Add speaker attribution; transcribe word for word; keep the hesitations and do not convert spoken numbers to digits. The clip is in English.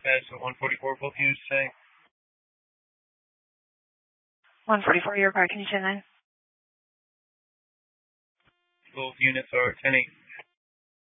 Speaker 1: dispatch at one forty-four, both units saying.
Speaker 2: one forty-four, your car, can you say nine?
Speaker 1: Both units are ten eight.